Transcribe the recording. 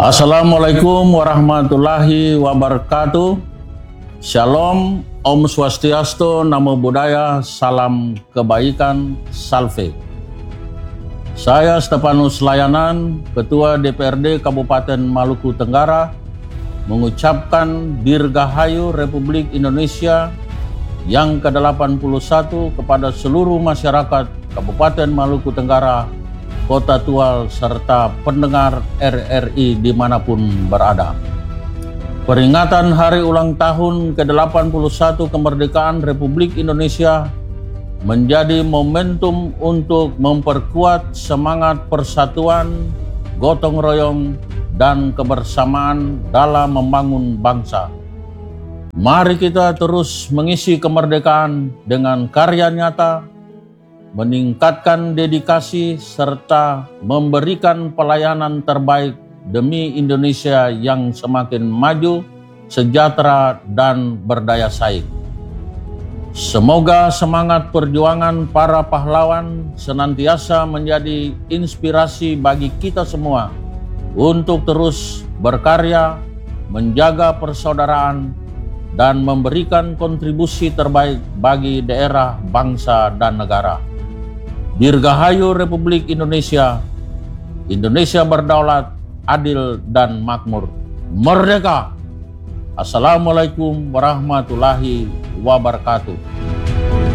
Assalamualaikum warahmatullahi wabarakatuh. Shalom, Om Swastiastu, Namo Buddhaya, salam kebaikan, salve. Saya Stefanus Layanan, Ketua DPRD Kabupaten Maluku Tenggara, mengucapkan Dirgahayu Republik Indonesia yang ke-81 kepada seluruh masyarakat Kabupaten Maluku Tenggara, Kota Tual, serta pendengar RRI dimanapun berada. Peringatan Hari Ulang Tahun ke-81 Kemerdekaan Republik Indonesia menjadi momentum untuk memperkuat semangat persatuan, gotong royong, dan kebersamaan dalam membangun bangsa. Mari kita terus mengisi kemerdekaan dengan karya nyata, meningkatkan dedikasi, serta memberikan pelayanan terbaik demi Indonesia yang semakin maju, sejahtera, dan berdaya saing. Semoga semangat perjuangan para pahlawan senantiasa menjadi inspirasi bagi kita semua untuk terus berkarya, menjaga persaudaraan, dan memberikan kontribusi terbaik bagi daerah, bangsa, dan negara. Dirgahayu Republik Indonesia, Indonesia berdaulat, adil, dan makmur. Merdeka! Assalamualaikum warahmatullahi wabarakatuh.